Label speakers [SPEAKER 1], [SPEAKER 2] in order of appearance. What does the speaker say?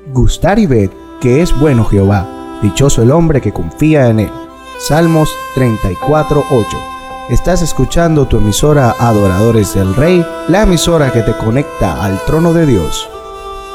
[SPEAKER 1] Gustar y ver que es bueno Jehová, dichoso el hombre que confía en él. Salmos 34:8. Estás escuchando tu emisora Adoradores del Rey, la emisora que te conecta al trono de Dios.